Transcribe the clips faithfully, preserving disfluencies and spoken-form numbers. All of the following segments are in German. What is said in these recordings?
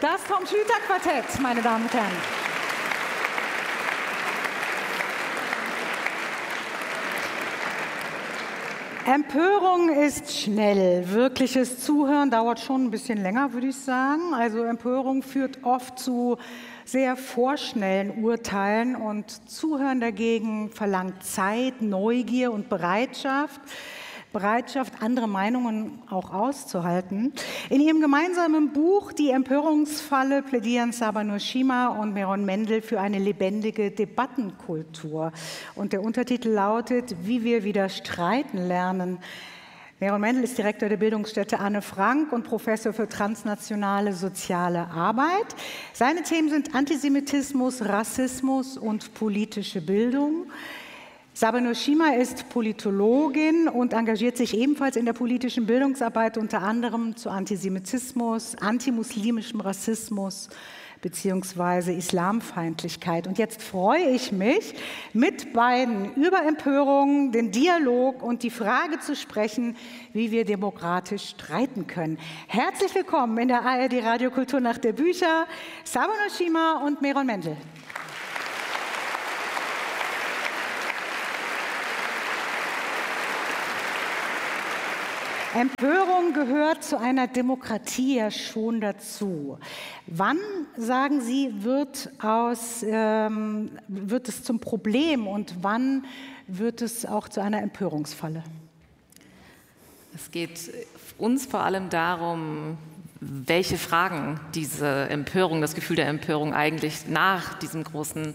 Das Tom Schlüter Quartett, meine Damen und Herren. Empörung ist schnell. Wirkliches Zuhören dauert schon ein bisschen länger, würde ich sagen. Also Empörung führt oft zu sehr vorschnellen Urteilen und Zuhören dagegen verlangt Zeit, Neugier und Bereitschaft. Bereitschaft, andere Meinungen auch auszuhalten. In ihrem gemeinsamen Buch Die Empörungsfalle plädieren Saba Nurshima und Meron Mendel für eine lebendige Debattenkultur. Und der Untertitel lautet, wie wir wieder streiten lernen. Meron Mendel ist Direktor der Bildungsstätte Anne Frank und Professor für transnationale soziale Arbeit. Seine Themen sind Antisemitismus, Rassismus und politische Bildung. Saba Nurshima ist Politologin und engagiert sich ebenfalls in der politischen Bildungsarbeit, unter anderem zu Antisemitismus, antimuslimischem Rassismus bzw. Islamfeindlichkeit. Und jetzt freue ich mich, mit beiden über Empörung, den Dialog und die Frage zu sprechen, wie wir demokratisch streiten können. Herzlich willkommen in der A R D Radiokultur Nacht der Bücher, Saba Nurshima und Meron Mendel. Empörung gehört zu einer Demokratie ja schon dazu. Wann, sagen Sie, wird, aus, ähm, wird es zum Problem und wann wird es auch zu einer Empörungsfalle? Es geht uns vor allem darum, welche Fragen diese Empörung, das Gefühl der Empörung eigentlich nach diesem großen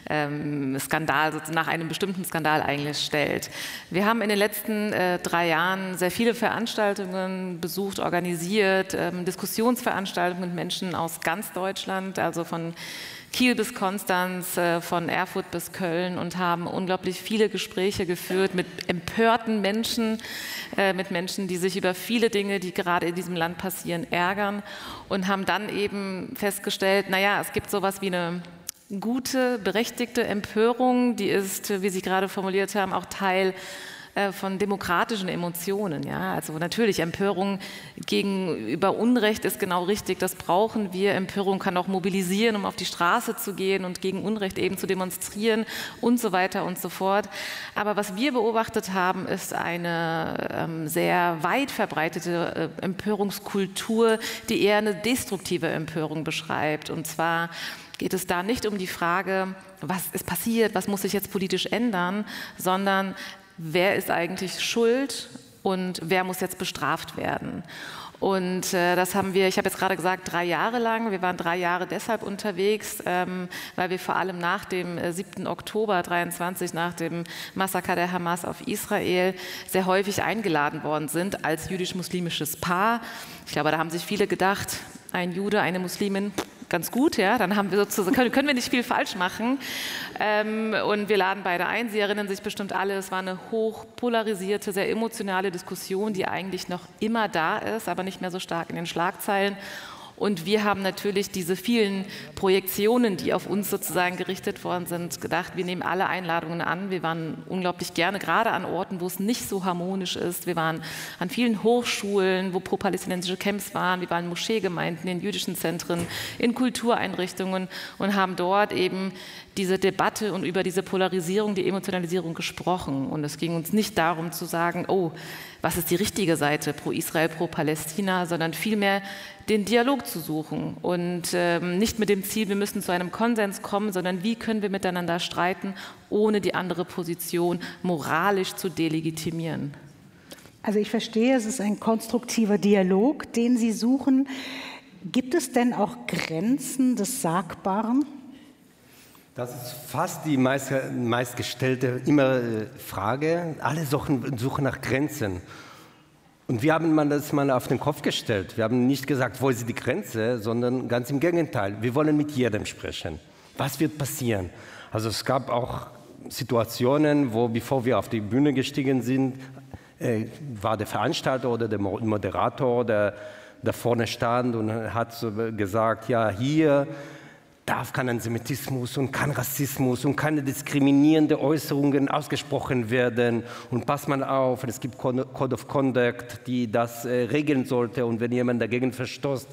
ähm, Skandal, nach einem bestimmten Skandal eigentlich stellt. Wir haben in den letzten äh, drei Jahren sehr viele Veranstaltungen besucht, organisiert, ähm, Diskussionsveranstaltungen mit Menschen aus ganz Deutschland, also von Kiel bis Konstanz, von Erfurt bis Köln und haben unglaublich viele Gespräche geführt mit empörten Menschen, mit Menschen, die sich über viele Dinge, die gerade in diesem Land passieren, ärgern und haben dann eben festgestellt, naja, es gibt sowas wie eine gute, berechtigte Empörung, die ist, wie Sie gerade formuliert haben, auch Teil von demokratischen Emotionen. Ja? Also natürlich, Empörung gegenüber Unrecht ist genau richtig, das brauchen wir. Empörung kann auch mobilisieren, um auf die Straße zu gehen und gegen Unrecht eben zu demonstrieren und so weiter und so fort. Aber was wir beobachtet haben, ist eine ähm, sehr weit verbreitete äh, Empörungskultur, die eher eine destruktive Empörung beschreibt. Und zwar geht es da nicht um die Frage, was ist passiert, was muss sich jetzt politisch ändern, sondern wer ist eigentlich schuld und wer muss jetzt bestraft werden? Und äh, das haben wir, ich habe jetzt gerade gesagt, drei Jahre lang. Wir waren drei Jahre deshalb unterwegs, ähm, weil wir vor allem nach dem äh, siebten Oktober dreiundzwanzig, nach dem Massaker der Hamas auf Israel, sehr häufig eingeladen worden sind als jüdisch-muslimisches Paar. Ich glaube, da haben sich viele gedacht, ein Jude, eine Muslimin, ganz gut, ja, dann haben wir sozusagen, können, können wir nicht viel falsch machen. Ähm, und wir laden beide ein. Sie erinnern sich bestimmt alle, es war eine hoch polarisierte, sehr emotionale Diskussion, die eigentlich noch immer da ist, aber nicht mehr so stark in den Schlagzeilen. Und wir haben natürlich diese vielen Projektionen, die auf uns sozusagen gerichtet worden sind, gedacht, wir nehmen alle Einladungen an. Wir waren unglaublich gerne, gerade an Orten, wo es nicht so harmonisch ist. Wir waren an vielen Hochschulen, wo pro-palästinensische Camps waren. Wir waren in Moscheegemeinden, in jüdischen Zentren, in Kultureinrichtungen und haben dort eben diese Debatte und über diese Polarisierung, die Emotionalisierung gesprochen. Und es ging uns nicht darum zu sagen, oh, was ist die richtige Seite, pro Israel, pro Palästina, sondern vielmehr den Dialog zu suchen und ähm, nicht mit dem Ziel, wir müssen zu einem Konsens kommen, sondern wie können wir miteinander streiten, ohne die andere Position moralisch zu delegitimieren. Also ich verstehe, es ist ein konstruktiver Dialog, den Sie suchen. Gibt es denn auch Grenzen des Sagbaren? Das ist fast die meist, meistgestellte immer äh, Frage. Alle suchen, suchen nach Grenzen. Und wir haben das mal auf den Kopf gestellt. Wir haben nicht gesagt, wo ist die Grenze, sondern ganz im Gegenteil. Wir wollen mit jedem sprechen. Was wird passieren? Also es gab auch Situationen, wo, bevor wir auf die Bühne gestiegen sind, äh, war der Veranstalter oder der Moderator, der da vorne stand und hat so gesagt, ja, hier darf kein Antisemitismus und kein Rassismus und keine diskriminierenden Äußerungen ausgesprochen werden. Und passt mal auf, es gibt Code of Conduct, die das äh, regeln sollte. Und wenn jemand dagegen verstößt,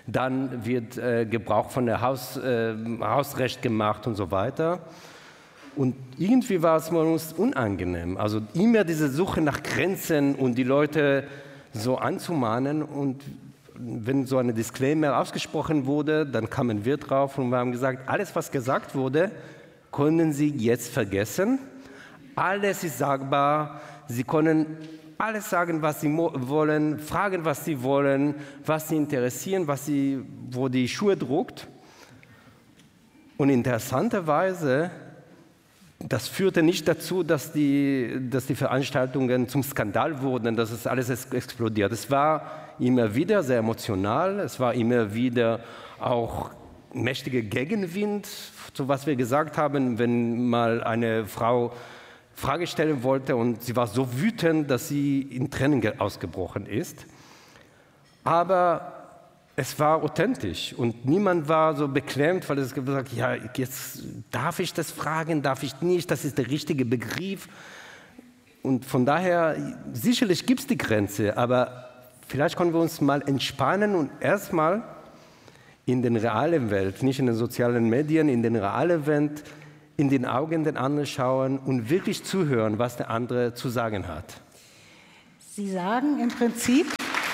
Dann wird äh, Gebrauch von der Haus, äh, Hausrecht gemacht und so weiter. Und irgendwie war es uns unangenehm. Also immer diese Suche nach Grenzen und die Leute so anzumahnen. Und wenn so eine Disclaimer ausgesprochen wurde, dann kamen wir drauf und wir haben gesagt, alles, was gesagt wurde, können Sie jetzt vergessen. Alles ist sagbar. Sie können alles sagen, was Sie wollen, fragen, was Sie wollen, was Sie interessieren, was Sie, wo die Schuhe druckt. Und interessanterweise, das führte nicht dazu, dass die, dass die Veranstaltungen zum Skandal wurden, dass es alles explodiert. Es war immer wieder sehr emotional, es war immer wieder auch mächtiger Gegenwind, zu was wir gesagt haben, wenn mal eine Frau Frage stellen wollte und sie war so wütend, dass sie in Tränen ausgebrochen ist. Aber es war authentisch und niemand war so beklemmt, weil es gesagt hat, ja, jetzt darf ich das fragen, darf ich nicht, das ist der richtige Begriff. Und von daher, sicherlich gibt es die Grenze, aber vielleicht können wir uns mal entspannen und erstmal in den realen Welt, nicht in den sozialen Medien, in den realen Welt, in den Augen den anderen schauen und wirklich zuhören, was der andere zu sagen hat. Sie sagen im Prinzip,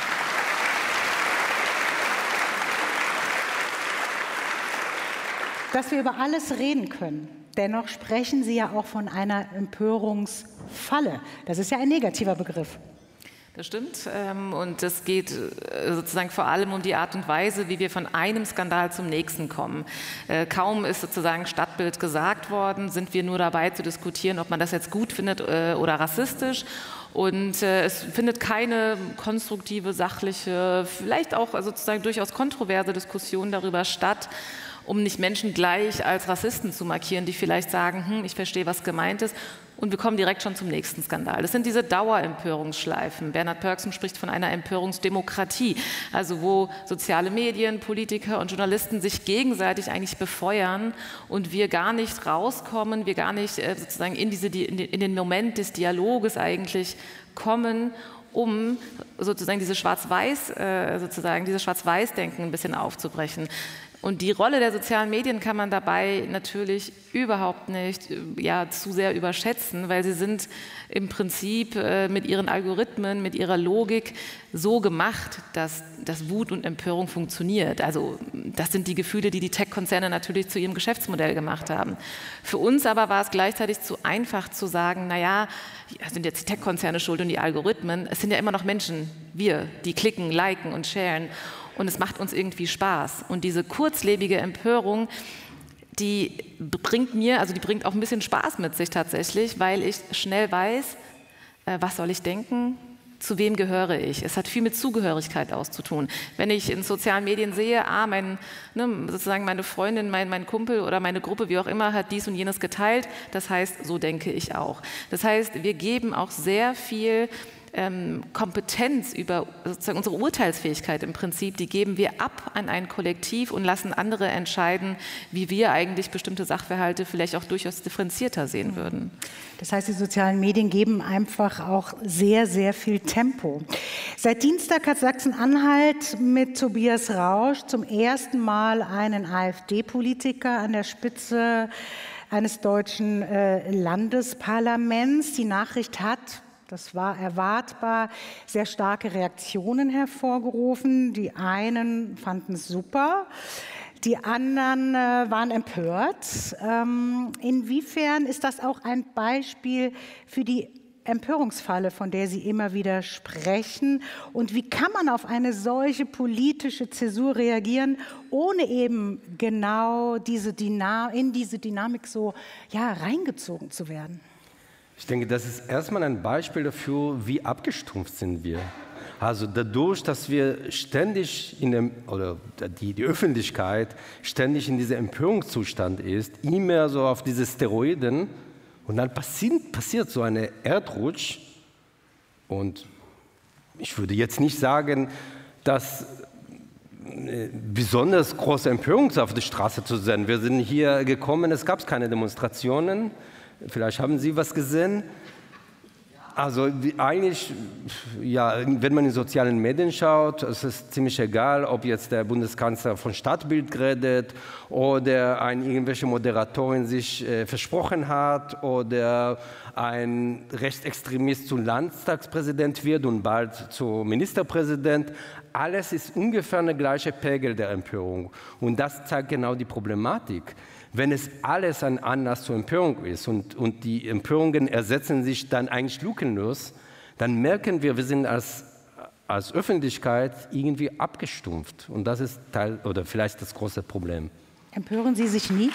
dass wir über alles reden können. Dennoch sprechen Sie ja auch von einer Empörungsfalle. Das ist ja ein negativer Begriff. Das stimmt. Und es geht sozusagen vor allem um die Art und Weise, wie wir von einem Skandal zum nächsten kommen. Kaum ist sozusagen Stadtbild gesagt worden, sind wir nur dabei zu diskutieren, ob man das jetzt gut findet oder rassistisch. Und es findet keine konstruktive, sachliche, vielleicht auch sozusagen durchaus kontroverse Diskussion darüber statt, um nicht Menschen gleich als Rassisten zu markieren, die vielleicht sagen, hm, ich verstehe, was gemeint ist. Und wir kommen direkt schon zum nächsten Skandal. Das sind diese Dauerempörungsschleifen. Bernhard Pörksen spricht von einer Empörungsdemokratie, also wo soziale Medien, Politiker und Journalisten sich gegenseitig eigentlich befeuern und wir gar nicht rauskommen, wir gar nicht äh, sozusagen in, diese, in, den, in den Moment des Dialoges eigentlich kommen, um sozusagen diese Schwarz-Weiß, äh, sozusagen dieses Schwarz-Weiß-Denken ein bisschen aufzubrechen. Und die Rolle der sozialen Medien kann man dabei natürlich überhaupt nicht ja, zu sehr überschätzen, weil sie sind im Prinzip äh, mit ihren Algorithmen, mit ihrer Logik so gemacht, dass, dass Wut und Empörung funktioniert. Also das sind die Gefühle, die die Tech-Konzerne natürlich zu ihrem Geschäftsmodell gemacht haben. Für uns aber war es gleichzeitig zu einfach zu sagen, naja, sind jetzt die Tech-Konzerne schuld und die Algorithmen. Es sind ja immer noch Menschen, wir, die klicken, liken und sharen. Und es macht uns irgendwie Spaß. Und diese kurzlebige Empörung, die bringt mir, also die bringt auch ein bisschen Spaß mit sich tatsächlich, weil ich schnell weiß, äh, was soll ich denken, zu wem gehöre ich. Es hat viel mit Zugehörigkeit auszutun. Wenn ich in sozialen Medien sehe, ah, mein, ne, sozusagen meine Freundin, mein, mein Kumpel oder meine Gruppe, wie auch immer, hat dies und jenes geteilt, das heißt, so denke ich auch. Das heißt, wir geben auch sehr viel Ähm, Kompetenz über sozusagen unsere Urteilsfähigkeit im Prinzip, die geben wir ab an ein Kollektiv und lassen andere entscheiden, wie wir eigentlich bestimmte Sachverhalte vielleicht auch durchaus differenzierter sehen würden. Das heißt, die sozialen Medien geben einfach auch sehr, sehr viel Tempo. Seit Dienstag hat Sachsen-Anhalt mit Tobias Rausch zum ersten Mal einen AfD-Politiker an der Spitze eines deutschen äh, Landesparlaments. Die Nachricht hat, das war erwartbar, sehr starke Reaktionen hervorgerufen. Die einen fanden es super, die anderen äh, waren empört. Ähm, inwiefern ist das auch ein Beispiel für die Empörungsfalle, von der Sie immer wieder sprechen? Und wie kann man auf eine solche politische Zäsur reagieren, ohne eben genau diese Dyna- in diese Dynamik so ja, reingezogen zu werden? Ich denke, das ist erstmal ein Beispiel dafür, wie abgestumpft sind wir. Also dadurch, dass wir ständig in dem, oder die, die Öffentlichkeit ständig in diesem Empörungszustand ist, immer so auf diese Steroiden, und dann passiert, passiert so eine Erdrutsch. Und ich würde jetzt nicht sagen, dass besonders große Empörung auf der Straße zu sein. Wir sind hier gekommen, es gab keine Demonstrationen. Vielleicht haben Sie was gesehen. Also eigentlich, ja, wenn man in sozialen Medien schaut, es ist ziemlich egal, ob jetzt der Bundeskanzler von Stadtbild redet oder ein, irgendwelche Moderatorin sich äh, versprochen hat oder ein Rechtsextremist zum Landtagspräsident wird und bald zum Ministerpräsident. Alles ist ungefähr der gleiche Pegel der Empörung. Und das zeigt genau die Problematik. Wenn es alles ein Anlass zur Empörung ist und, und die Empörungen ersetzen sich dann eigentlich lückenlos, dann merken wir, wir sind als, als Öffentlichkeit irgendwie abgestumpft. Und das ist Teil oder vielleicht das große Problem. Empören Sie sich nie?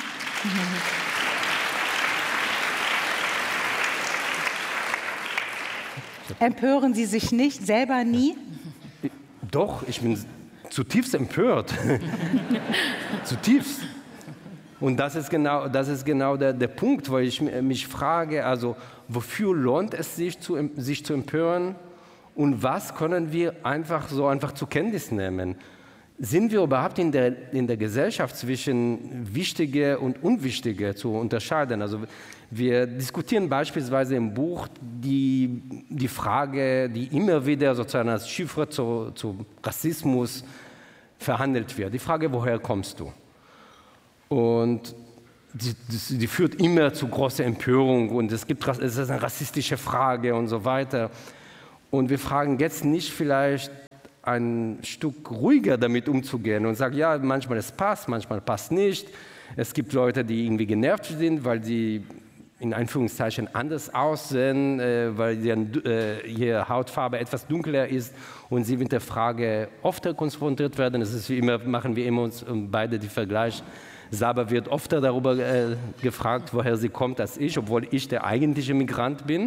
Empören Sie sich nicht, selber nie? Doch, ich bin zutiefst empört. Zutiefst. Und das ist genau, das ist genau der, der Punkt, wo ich mich frage, also wofür lohnt es sich zu, sich zu empören und was können wir einfach so einfach zur Kenntnis nehmen? Sind wir überhaupt in der, in der Gesellschaft zwischen Wichtige und Unwichtige zu unterscheiden? Also wir diskutieren beispielsweise im Buch die, die Frage, die immer wieder sozusagen als Chiffre zu, zu Rassismus verhandelt wird. Die Frage, woher kommst du? Und die, die, die führt immer zu großer Empörung und es, gibt, es ist eine rassistische Frage und so weiter. Und wir fragen jetzt nicht vielleicht ein Stück ruhiger damit umzugehen und sagen, ja, manchmal es passt, manchmal passt nicht. Es gibt Leute, die irgendwie genervt sind, weil sie in Anführungszeichen anders aussehen, äh, weil deren, äh, ihre Hautfarbe etwas dunkler ist und sie mit der Frage oft konfrontiert werden. Das ist wie immer, machen wir immer uns beide den Vergleich. Saba wird oft darüber äh, gefragt, woher sie kommt als ich, obwohl ich der eigentliche Migrant bin.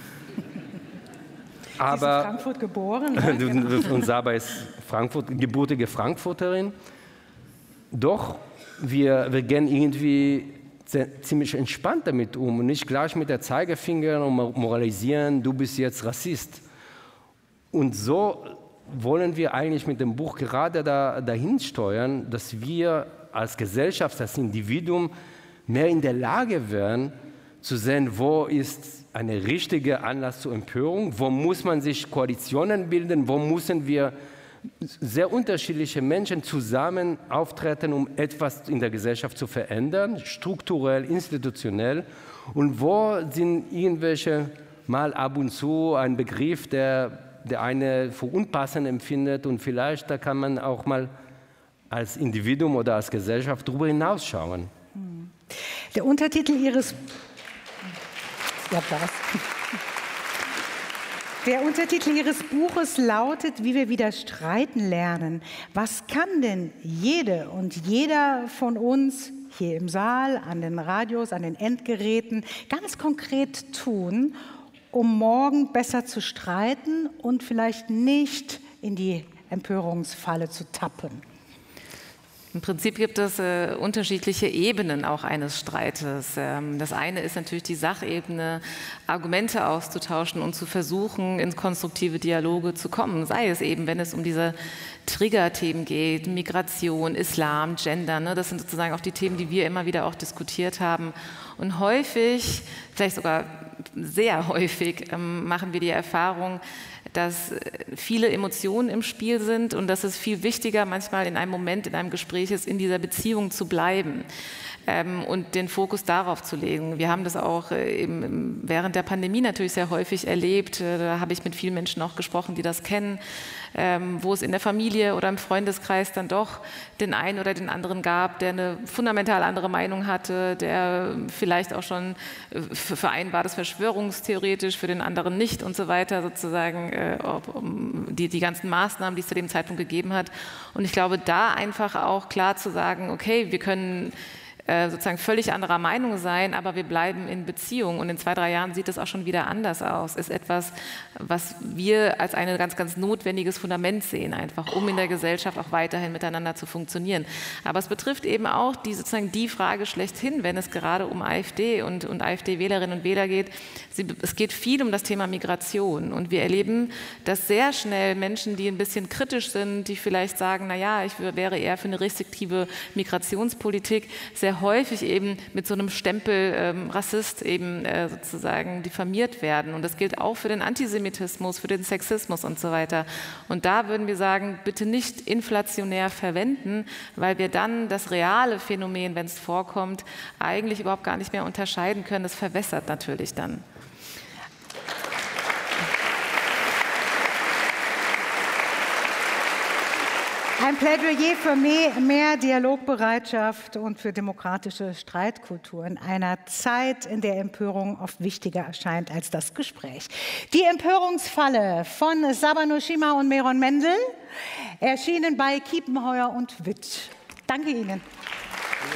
Aber, sie ist in Frankfurt geboren. Ja, genau. Und Saba ist Frankfurt, gebürtige Frankfurterin. Doch wir, wir gehen irgendwie ziemlich entspannt damit um und nicht gleich mit der Zeigefinger und moralisieren, du bist jetzt Rassist. Und so wollen wir eigentlich mit dem Buch gerade da, dahin steuern, dass wir als Gesellschaft, als Individuum mehr in der Lage wären, zu sehen, wo ist ein richtiger Anlass zur Empörung, wo muss man sich Koalitionen bilden, wo müssen wir sehr unterschiedliche Menschen zusammen auftreten, um etwas in der Gesellschaft zu verändern, strukturell, institutionell, und wo sind irgendwelche mal ab und zu ein Begriff, der der eine für unpassend empfindet und vielleicht da kann man auch mal als Individuum oder als Gesellschaft darüber hinausschauen. Der Untertitel Ihres ja, Der Untertitel Ihres Buches lautet, wie wir wieder streiten lernen. Was kann denn jede und jeder von uns hier im Saal, an den Radios, an den Endgeräten ganz konkret tun, um morgen besser zu streiten und vielleicht nicht in die Empörungsfalle zu tappen? Im Prinzip gibt es äh, unterschiedliche Ebenen auch eines Streites. Ähm, das eine ist natürlich die Sachebene, Argumente auszutauschen und zu versuchen, in konstruktive Dialoge zu kommen. Sei es eben, wenn es um diese Triggerthemen geht, Migration, Islam, Gender. Ne? Das sind sozusagen auch die Themen, die wir immer wieder auch diskutiert haben. Und häufig, vielleicht sogar sehr häufig, ähm, machen wir die Erfahrung, dass viele Emotionen im Spiel sind und dass es viel wichtiger manchmal in einem Moment, in einem Gespräch ist, in dieser Beziehung zu bleiben ähm, und den Fokus darauf zu legen. Wir haben das auch äh, eben während der Pandemie natürlich sehr häufig erlebt. Äh, da habe ich mit vielen Menschen auch gesprochen, die das kennen, ähm, wo es in der Familie oder im Freundeskreis dann doch den einen oder den anderen gab, der eine fundamental andere Meinung hatte, der vielleicht auch schon für, für einen war das verschwörungstheoretisch, für den anderen nicht und so weiter sozusagen. Äh, ob, um die, die ganzen Maßnahmen, die es zu dem Zeitpunkt gegeben hat. Und ich glaube, da einfach auch klar zu sagen, okay, wir können äh, sozusagen völlig anderer Meinung sein, aber wir bleiben in Beziehung. Und in zwei, drei Jahren sieht es auch schon wieder anders aus. Ist etwas, was wir als ein ganz, ganz notwendiges Fundament sehen, einfach, um in der Gesellschaft auch weiterhin miteinander zu funktionieren. Aber es betrifft eben auch die, sozusagen die Frage schlechthin, wenn es gerade um AfD und, und AfD-Wählerinnen und Wähler geht. Sie, es geht viel um das Thema Migration. Und wir erleben, dass sehr schnell Menschen, die ein bisschen kritisch sind, die vielleicht sagen, na ja, ich wäre eher für eine restriktive Migrationspolitik, sehr sehr häufig eben mit so einem Stempel ähm, Rassist eben äh, sozusagen diffamiert werden. Und das gilt auch für den Antisemitismus, für den Sexismus und so weiter. Und da würden wir sagen, bitte nicht inflationär verwenden, weil wir dann das reale Phänomen, wenn es vorkommt, eigentlich überhaupt gar nicht mehr unterscheiden können. Das verwässert natürlich dann. Ein Plädoyer für mehr, mehr Dialogbereitschaft und für demokratische Streitkultur in einer Zeit, in der Empörung oft wichtiger erscheint als das Gespräch. Die Empörungsfalle von Saba Noshima und Meron Mendel, erschienen bei Kiepenheuer und Witt. Danke Ihnen.